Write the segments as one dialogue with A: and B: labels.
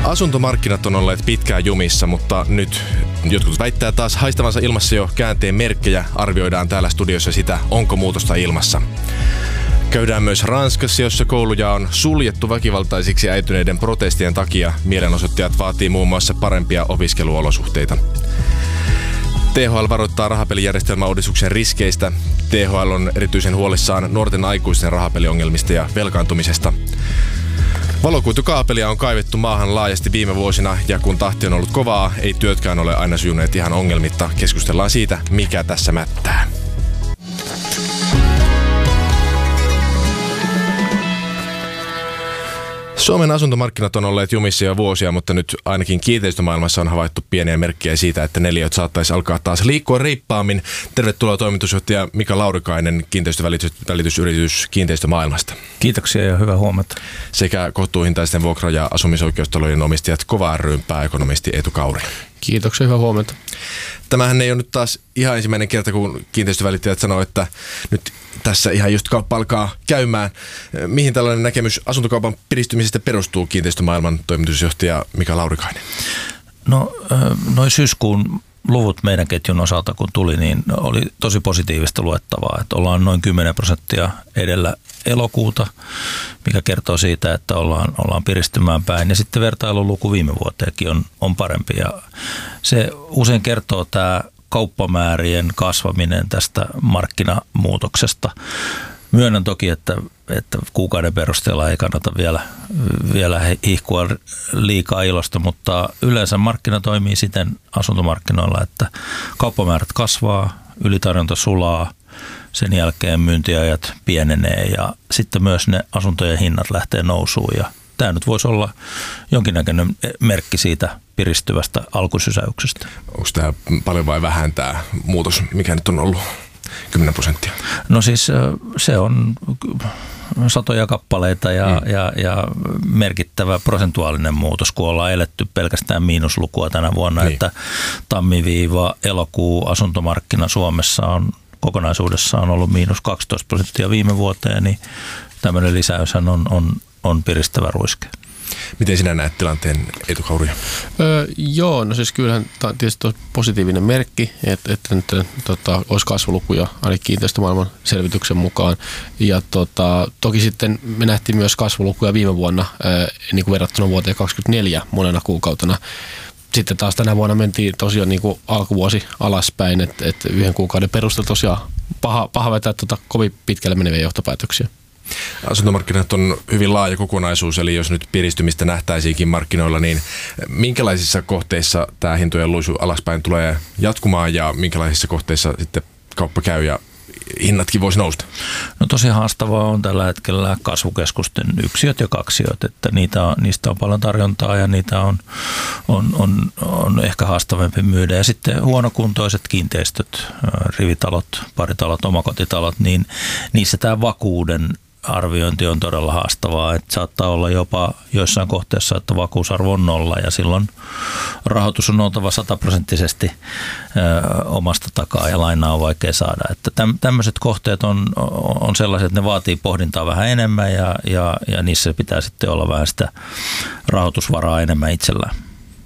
A: Asuntomarkkinat on olleet pitkään jumissa, mutta nyt jotkut väittää taas haistavansa ilmassa jo käänteen merkkejä. Arvioidaan täällä studiossa sitä, onko muutosta ilmassa. Käydään myös Ranskassa, jossa kouluja on suljettu väkivaltaisiksi äityneiden protestien takia. Mielenosoittajat vaatii muun muassa parempia opiskeluolosuhteita. THL varoittaa rahapelijärjestelmäuudistuksen riskeistä. THL on erityisen huolissaan nuorten aikuisten rahapeliongelmista ja velkaantumisesta. Valokuitukaapelia on kaivettu maahan laajasti viime vuosina, ja kun tahti on ollut kovaa, ei työtkään ole aina sujuneet ihan ongelmitta. Keskustellaan siitä, mikä tässä mättää. Suomen asuntomarkkinat on olleet jumissa jo vuosia, mutta nyt ainakin kiinteistömaailmassa on havaittu pieniä merkkejä siitä, että neliöt saattaisi alkaa taas liikkua reippaammin. Tervetuloa toimitusjohtaja Mika Laurikainen, kiinteistövälitysyritys Kiinteistömaailmasta.
B: Kiitoksia ja hyvää huomenta.
A: Sekä kohtuuhintaisten vuokra- ja asumisoikeustalojen omistajat Kova ry:n pääekonomisti Eetu Kauri.
C: Kiitoksia, hyvää huomenta.
A: Tämähän ei ole nyt taas ihan ensimmäinen kerta, kun kiinteistövälittäjät sanoo, että nyt tässä ihan just kauppa alkaa käymään. Mihin tällainen näkemys asuntokaupan piristymisestä perustuu, Kiinteistömaailman toimitusjohtaja Mika Laurikainen?
B: No, noin syyskuun luvut meidän ketjun osalta, kun tuli, niin oli tosi positiivista luettavaa. Että ollaan noin 10% edellä elokuuta, mikä kertoo siitä, että ollaan piristymään päin. Ja sitten vertailuluku viime vuoteenkin on parempi. Ja se usein kertoo tämä kauppamäärien kasvaminen tästä markkinamuutoksesta. Myönnän toki, että kuukauden perusteella ei kannata vielä hihkua liikaa ilosta, mutta yleensä markkina toimii siten asuntomarkkinoilla, että kauppamäärät kasvaa, ylitarjonta sulaa, sen jälkeen myyntiajat pienenee ja sitten myös ne asuntojen hinnat lähtee nousuun. Ja tämä nyt voisi olla jonkinnäköinen merkki siitä piristyvästä alkusysäyksestä.
A: Onko tämä paljon vai vähän tämä muutos, mikä nyt on ollut 10%?
B: No siis se on satoja kappaleita ja merkittävä prosentuaalinen muutos, kun ollaan eletty pelkästään miinuslukua tänä vuonna, niin. Että tammi-elokuu asuntomarkkina Suomessa on kokonaisuudessaan ollut -12% viime vuoteen, niin tämmöinen lisäyshän on piristävä ruiske.
A: Miten sinä näet tilanteen, Eetu Kauri?
C: Joo, no siis kyllähän tämä on tietysti positiivinen merkki, että nyt olisi kasvulukuja ainakin kiinteistömaailman selvityksen mukaan. Ja toki sitten me nähtiin myös kasvulukuja viime vuonna niin kuin verrattuna vuoteen 2024 monena kuukautena. Sitten taas tänä vuonna mentiin tosiaan niin kuin alkuvuosi alaspäin, että yhden kuukauden perusteella tosiaan paha vetää kovin pitkälle meneviä johtopäätöksiä.
A: Asuntomarkkinat on hyvin laaja kokonaisuus, eli jos nyt piristymistä nähtäisiinkin markkinoilla, niin minkälaisissa kohteissa tämä hintojen luisu alaspäin tulee jatkumaan ja minkälaisissa kohteissa sitten kauppa käy ja hinnatkin voisi nousta?
B: No tosi haastavaa on tällä hetkellä kasvukeskusten yksiöt ja kaksiöt, että niistä on paljon tarjontaa ja niitä on ehkä haastavampi myydä. Ja sitten huonokuntoiset kiinteistöt, rivitalot, paritalot, omakotitalot, niin niissä tämä vakuuden arviointi on todella haastavaa, että saattaa olla jopa joissain kohteissa, että vakuusarvo on 0 ja silloin rahoitus on oltava 100% omasta takaa ja lainaa on vaikea saada. Että tämmöiset kohteet on sellaiset, että ne vaatii pohdintaa vähän enemmän ja niissä pitää sitten olla vähän sitä rahoitusvaraa enemmän itsellään.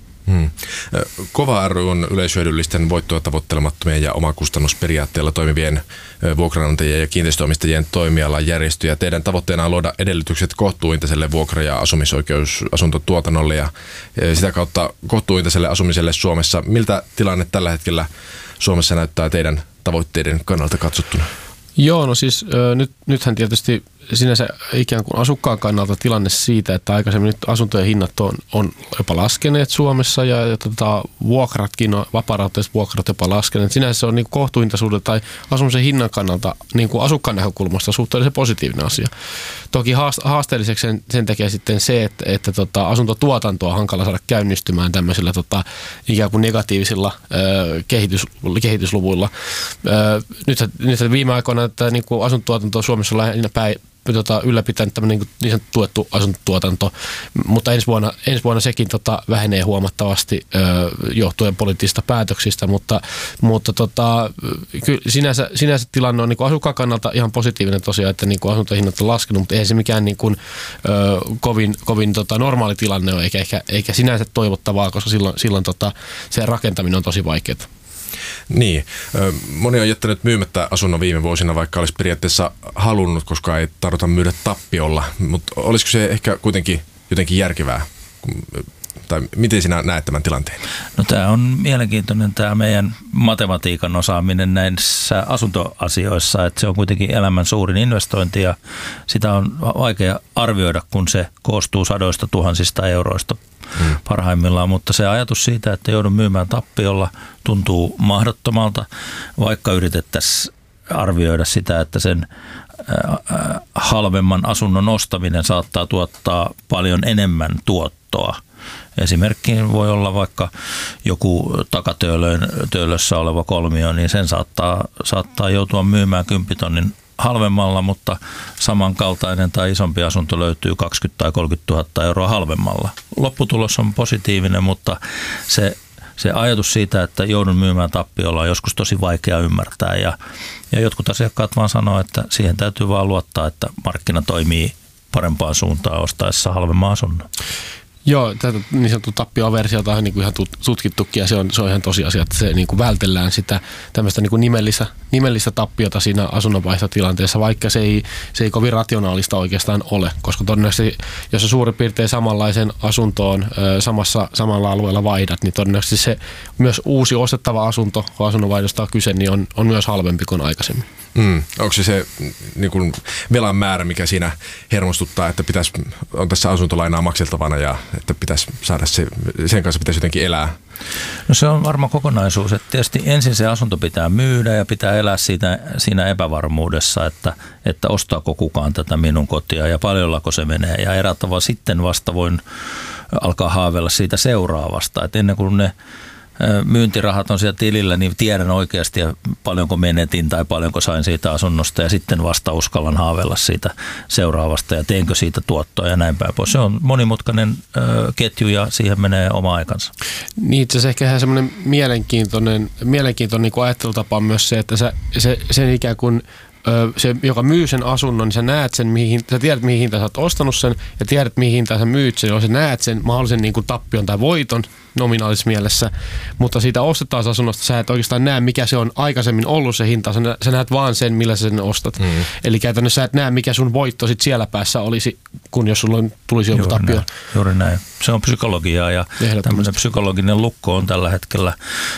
A: Kova ry on yleishyödyllisten voittoa tavoittelemattomien ja omakustannusperiaatteella toimivien vuokranantajien ja kiinteistöomistajien toimialan järjestöjä. Teidän tavoitteena on luoda edellytykset kohtuuhintaiselle vuokra- ja asumisoikeusasuntotuotannolle ja sitä kautta kohtuuhintaiselle asumiselle Suomessa. Miltä tilanne tällä hetkellä Suomessa näyttää teidän tavoitteiden kannalta katsottuna?
C: Joo, no siis nythän tietysti sinänsä ikään kuin asukkaan kannalta tilanne siitä, että aikaisemmin nyt asuntojen hinnat on jopa laskeneet Suomessa ja vuokratkin, vapaarahoitteiset vuokrat jopa laskeneet. Sinänsä se on niin kuin kohtuuhintaisuuden tai asumisen hinnan kannalta niin kuin asukkaan näkökulmasta suhteellisen positiivinen asia. Toki haasteelliseksi sen tekee sitten se, että asuntotuotantoa on hankala saada käynnistymään tämmöisillä ikään kuin negatiivisilla kehitysluvuilla. Nyt viime aikoina niin kuin asuntotuotanto Suomessa on lähinnä ylläpitänyt tämmöinen niin sanottu tuettu asuntotuotanto, mutta ensi vuonna sekin vähenee huomattavasti johtuen poliittisista päätöksistä, mutta kyllä sinänsä tilanne on niin kuin asukkaan kannalta ihan positiivinen tosiaan, että niin kuin asuntohinnat on laskenut, mutta ei se mikään niin kuin, kovin normaali tilanne ole, eikä sinänsä toivottavaa, koska silloin se rakentaminen on tosi vaikeaa.
A: Niin. Moni on jättänyt myymättä asunnon viime vuosina, vaikka olisi periaatteessa halunnut, koska ei tarvita myydä tappiolla. Mutta olisiko se ehkä kuitenkin jotenkin järkevää? Tai miten sinä näet tämän tilanteen?
B: No tämä on mielenkiintoinen tämä meidän matematiikan osaaminen näissä asuntoasioissa, että se on kuitenkin elämän suurin investointi ja sitä on vaikea arvioida, kun se koostuu sadoista tuhansista euroista parhaimmillaan, mutta se ajatus siitä, että joudun myymään tappiolla tuntuu mahdottomalta, vaikka yritettäisiin arvioida sitä, että sen halvemman asunnon ostaminen saattaa tuottaa paljon enemmän tuottoa. Esimerkki voi olla vaikka joku takatöölössä oleva kolmio, niin sen saattaa joutua myymään 10 000 halvemmalla, mutta samankaltainen tai isompi asunto löytyy 20 000 tai 30 000 euroa halvemmalla. Lopputulos on positiivinen, mutta se ajatus siitä, että joudun myymään tappiolla on joskus tosi vaikea ymmärtää ja jotkut asiakkaat vaan sanoo, että siihen täytyy vaan luottaa, että markkina toimii parempaan suuntaan ostaessa halvemman asunnon.
C: Joo, tätä niin sanottu tappioversiota on niin kuin ihan tutkittukin ja se on ihan tosiasia, että se niin kuin vältellään sitä tämmöistä niin kuin nimellistä tappiota siinä asunnonvaihtotilanteessa, vaikka se ei kovin rationaalista oikeastaan ole, koska todennäköisesti, jos se suurin piirtein samanlaisen asuntoon samalla alueella vaihdat, niin todennäköisesti se myös uusi ostettava asunto, kun asunnonvaihdosta on kyse, niin on myös halvempi kuin aikaisemmin.
A: Onko se niin kuin velan määrä, mikä siinä hermostuttaa, että on tässä asuntolainaa makseltavana ja että pitäisi saada sen kanssa pitäisi jotenkin elää?
B: No se on varma kokonaisuus, että tietysti ensin se asunto pitää myydä ja pitää elää siinä epävarmuudessa, että ostaako kukaan tätä minun kotia ja paljonko se menee ja erätava sitten vasta voin alkaa haaveilla siitä seuraavasta, että ennen kuin ne myyntirahat on siellä tilillä, niin tiedän oikeasti paljonko menetin tai paljonko sain siitä asunnosta ja sitten vasta uskallan haaveilla siitä seuraavasta ja teenkö siitä tuottoa ja näin päin pois. Se on monimutkainen ketju ja siihen menee oma aikansa.
C: Niin itse asiassa ehkä ihan semmoinen mielenkiintoinen niin kuin ajattelutapa on myös se, että sen ikään kuin se, joka myy sen asunnon, niin sä näet sen, sä tiedät mihin hintaan sä oot ostanut sen ja tiedät mihin hintaan sä myyt sen, jolloin sä näet sen mahdollisen niin kuin tappion tai voiton nominaalisessa mielessä, mutta siitä ostetaan asunnosta sä et oikeastaan näe, mikä se on aikaisemmin ollut se hinta, sä näet vaan sen, millä sä sen ostat. Eli käytännössä sä et näe, mikä sun voitto sit siellä päässä olisi, kun jos sulla tulisi joku tappio.
B: Juuri näin. Se on psykologiaa ja tämmöinen psykologinen lukko on tällä hetkellä,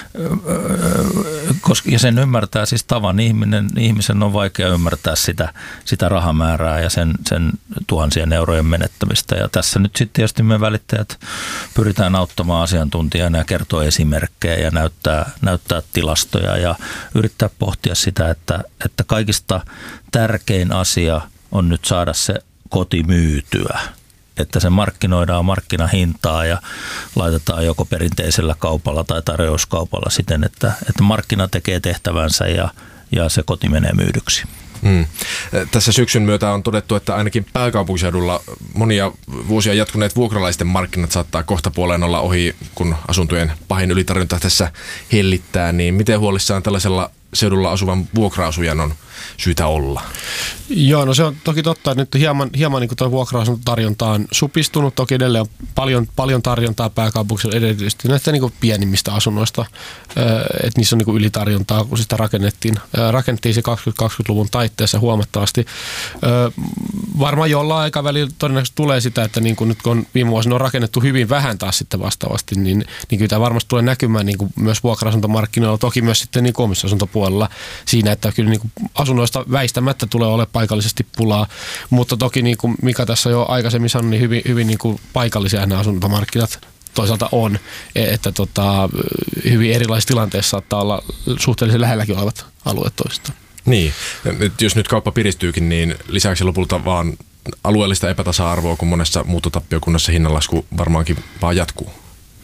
B: ja sen ymmärtää siis tavan ihmisen on vaikea ymmärtää sitä rahamäärää ja sen tuhansien eurojen menettämistä. Ja tässä nyt sitten tietysti me välittäjät pyritään auttamaan asiantuntijana ja kertoo esimerkkejä ja näyttää tilastoja ja yrittää pohtia sitä, että kaikista tärkein asia on nyt saada se koti myytyä. Että se markkinoidaan markkinahintaa ja laitetaan joko perinteisellä kaupalla tai tarjouskaupalla siten, että markkina tekee tehtävänsä ja se koti menee myydyksi.
A: Tässä syksyn myötä on todettu, että ainakin pääkaupunkiseudulla monia vuosia jatkuneet vuokralaisten markkinat saattaa kohtapuoleen olla ohi, kun asuntojen pahin ylitarjonta tässä hellittää. Niin miten huolissaan tällaisella seudulla asuvan vuokra-asujan on syytä olla?
C: Joo, no se on toki totta, että nyt hieman niin tuo vuokra-asuntotarjonta on supistunut. Toki edelleen on paljon tarjontaa pääkaupunkiseudulla erityisesti näistä niin pienimmistä asunnoista, että niissä on niin ylitarjontaa, kun sitä rakennettiin se 2020-luvun taitteessa huomattavasti. Varmaan jollain aikavälillä todennäköisesti tulee sitä, että niin kuin nyt kun viime vuosina on rakennettu hyvin vähän taas sitten vastaavasti, niin kyllä tämä varmasti tulee näkymään niin kuin myös vuokra-asuntomarkkinoilla, toki myös sitten niin omistusasuntopuolella siinä, että kyllä niin kuin asunnoista väistämättä tulee olemaan paikallisesti pulaa, mutta toki niin kuin Mika tässä jo aikaisemmin sanoi, niin hyvin niin kuin paikallisia nämä asuntomarkkinat toisaalta on, että hyvin erilaisissa tilanteissa saattaa olla suhteellisen lähelläkin olevat alueet toisistaan.
A: Niin, jos nyt kauppa piristyykin, niin lisäksi lopulta vaan alueellista epätasa-arvoa, kun monessa muuttotappiokunnassa hinnanlasku varmaankin vaan jatkuu.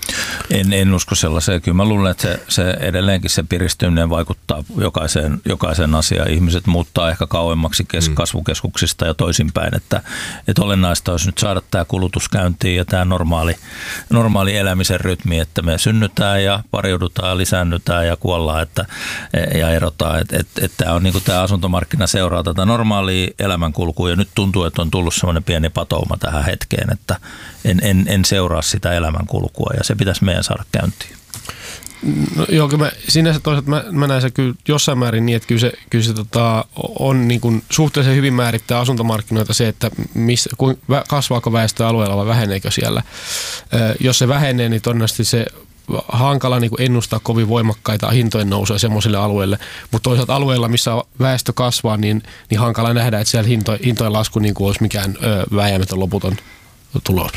B: En usko sellaiseen. Kyllä mä luulen, että se edelleenkin se piristyminen vaikuttaa jokaiseen asiaan. Ihmiset muuttaa ehkä kauemmaksi kasvukeskuksista ja toisinpäin. Että olennaista olisi nyt saada tämä kulutus käyntiin ja tämä normaali elämisen rytmi, että me synnytään ja pariudutaan ja lisäännytään ja kuollaan ja erotaan. Että tämä on niin kuin tämä asuntomarkkina seuraa tätä normaalia elämänkulkua ja nyt tuntuu, että on tullut semmoinen pieni patouma tähän hetkeen, että en seuraa sitä elämänkulkua ja se pitäisi meidän saada käyntiin.
C: No, joo, kyllä sinänsä toisaalta mä näen se kyllä jossain määrin niin, että kyllä se on niin kuin suhteellisen hyvin määrittää asuntomarkkinoita se, että kasvaako väestö alueella vai väheneekö siellä. Jos se vähenee, niin todennäköisesti se hankala niin kuin ennustaa kovin voimakkaita hintojen nousua semmoisille alueille, mutta toisaalta alueilla, missä väestö kasvaa, niin hankala nähdä, että siellä hintojen lasku niin kuin olisi mikään vääjäämätön loputon tulos.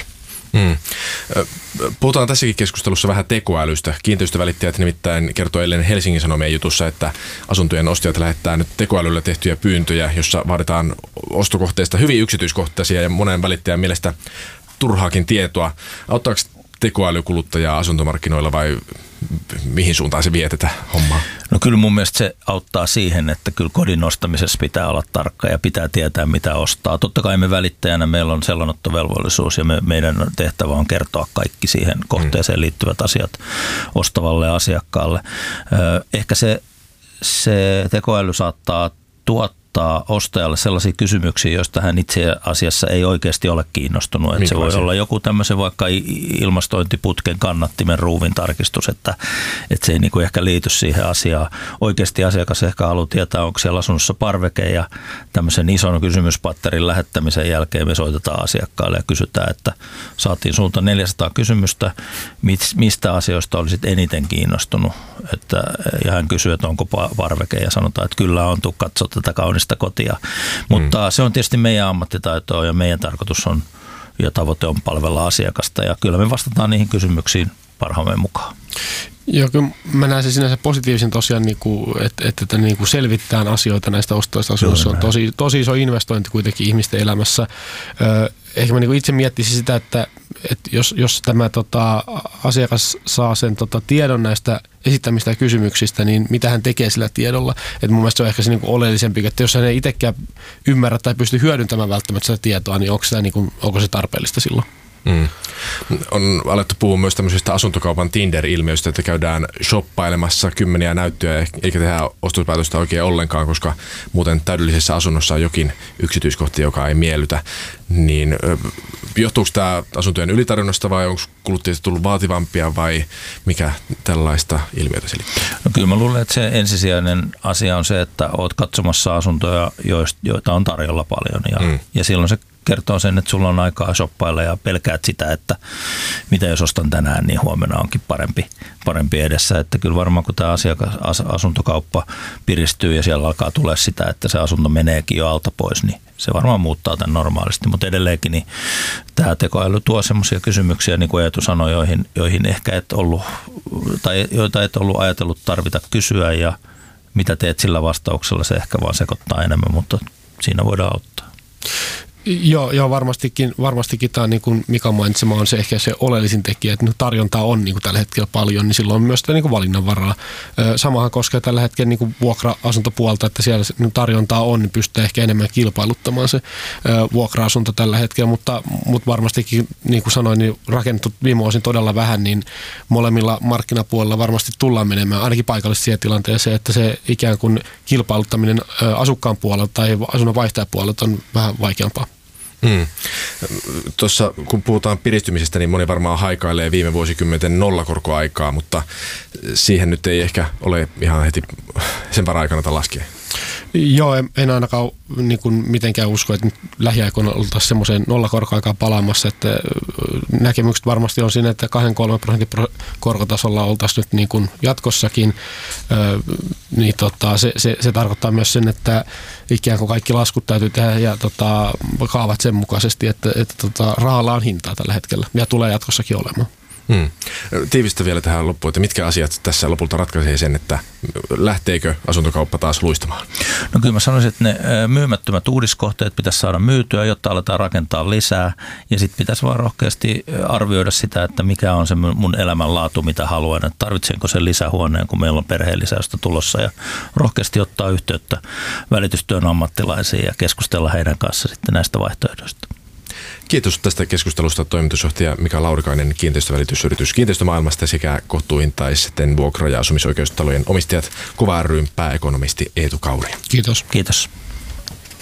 A: Puhutaan tässäkin keskustelussa vähän tekoälystä. Kiinteistövälittäjät nimittäin kertoo eilen Helsingin Sanomien jutussa, että asuntojen ostajat lähettää nyt tekoälyllä tehtyjä pyyntöjä, jossa vaaditaan ostokohteista hyvin yksityiskohtaisia ja monen välittäjän mielestä turhaakin tietoa. Auttaako tekoäly kuluttajaa asuntomarkkinoilla vai mihin suuntaan se vie tätä hommaa?
B: No kyllä mun mielestä se auttaa siihen, että kyllä kodin ostamisessa pitää olla tarkka ja pitää tietää mitä ostaa. Totta kai me välittäjänä meillä on sellanottovelvollisuus ja meidän tehtävä on kertoa kaikki siihen kohteeseen liittyvät asiat ostavalle asiakkaalle. Ehkä se tekoäly saattaa tuottaa ostajalle sellaisia kysymyksiä, joista hän itse asiassa ei oikeasti ole kiinnostunut. Että se voi olla joku tämmöisen vaikka ilmastointiputken kannattimen ruuvin tarkistus, että se ei niinku ehkä liity siihen asiaan. Oikeasti asiakas ehkä haluaa tietää, onko siellä asunnossa parveke ja tämmöisen ison kysymyspatterin lähettämisen jälkeen me soitetaan asiakkaalle ja kysytään, että saatiin sulta 400 kysymystä, mistä asioista olisit eniten kiinnostunut. Ja hän kysyy, että onko parveke ja sanotaan, että kyllä on, tuu katsoa tätä kaunista kotia. Mutta se on tietysti meidän ammattitaitoa ja meidän tarkoitus on ja tavoite on palvella asiakasta ja kyllä me vastataan niihin kysymyksiin parhaamme mukaan.
C: Joo, kyllä mä näen se sinänsä positiivisen tosiaan, että selvitetään asioita näistä ostoista asunnoissa. On tosi iso investointi kuitenkin ihmisten elämässä. Ehkä mä itse miettisin sitä, että jos tämä asiakas saa sen tiedon näistä esittämistä kysymyksistä, niin mitä hän tekee sillä tiedolla. Että mun mielestä se on ehkä se oleellisempi, että jos hän ei itsekään ymmärrä tai pysty hyödyntämään välttämättä sitä tietoa, niin onko se tarpeellista silloin?
A: On alettu puhua myös tämmöisestä asuntokaupan Tinder-ilmiöstä, että käydään shoppailemassa kymmeniä näyttöjä eikä tehdä ostospäätöstä oikein ollenkaan, koska muuten täydellisessä asunnossa on jokin yksityiskohta, joka ei miellytä. Niin johtuuko tämä asuntojen ylitarjonnasta vai onko kuluttajista tullut vaativampia vai mikä tällaista ilmiötä selittää? No
B: kyllä mä luulen, että se ensisijainen asia on se, että oot katsomassa asuntoja, joita on tarjolla paljon ja silloin se kertoo sen, että sulla on aikaa shoppailla ja pelkäät sitä, että mitä jos ostan tänään, niin huomenna onkin parempi edessä. Että kyllä varmaan kun tämä asuntokauppa piristyy ja siellä alkaa tulla sitä, että se asunto meneekin jo alta pois, niin se varmaan muuttaa tämän normaalisti. Mutta edelleenkin niin tämä tekoäly tuo semmoisia kysymyksiä, niin kuin Eetu sanoi, joihin ehkä et ollut, tai joita et ollut ajatellut tarvita kysyä ja mitä teet sillä vastauksella, se ehkä vaan sekoittaa enemmän, mutta siinä voidaan auttaa.
C: Joo, varmastikin tämä, niin kuin Mika mainitsema, on se ehkä se oleellisin tekijä, että tarjontaa on niin kuin tällä hetkellä paljon, niin silloin on myös sitä niin kuin valinnanvaraa. Samahan koskee tällä hetkellä niin kuin vuokra-asuntopuolta, että siellä tarjontaa on, niin pystyy ehkä enemmän kilpailuttamaan se vuokra-asunto tällä hetkellä, mutta varmastikin, niin kuin sanoin, niin rakennettu viime vuosin todella vähän, niin molemmilla markkinapuolilla varmasti tullaan menemään ainakin paikallisesti siihen tilanteeseen, että se ikään kuin kilpailuttaminen asukkaan puolelta tai asunnon vaihtajapuolelta on vähän vaikeampaa.
A: Tuossa kun puhutaan piristymisestä, niin moni varmaan haikailee viime vuosikymmenten nollakorkoaikaa, mutta siihen nyt ei ehkä ole ihan heti sen varaa kannata laskea.
C: Joo, en ainakaan niin kuin mitenkään usko, että lähiaikoina oltaisiin semmoiseen nollakorkoaikaan palaamassa, että näkemykset varmasti on siinä, että 2-3% korkotasolla oltaisiin nyt niin kuin jatkossakin, niin se tarkoittaa myös sen, että ikään kuin kaikki laskut täytyy tehdä ja kaavat sen mukaisesti, että rahalla on hintaa tällä hetkellä ja tulee jatkossakin olemaan.
A: Tiivistä vielä tähän loppuun, että mitkä asiat tässä lopulta ratkaisee sen, että lähteekö asuntokauppa taas luistamaan?
B: No kyllä mä sanoisin, että ne myymättömät uudiskohteet pitäisi saada myytyä, jotta aletaan rakentaa lisää. Ja sitten pitäisi vaan rohkeasti arvioida sitä, että mikä on se mun elämänlaatu, mitä haluan. Että tarvitsenko sen lisähuoneen, kun meillä on perheenlisäystä tulossa. Ja rohkeasti ottaa yhteyttä välitystyön ammattilaisiin ja keskustella heidän kanssa sitten näistä vaihtoehdoista.
A: Kiitos tästä keskustelusta toimitusjohtaja Mika Laurikainen kiinteistövälitysyritys Kiinteistömaailmasta sekä kohtuuhintaisten vuokra- ja asumisoikeustalojen omistajat Kuva ry:n pääekonomisti Eetu Kauri.
C: Kiitos.
B: Kiitos.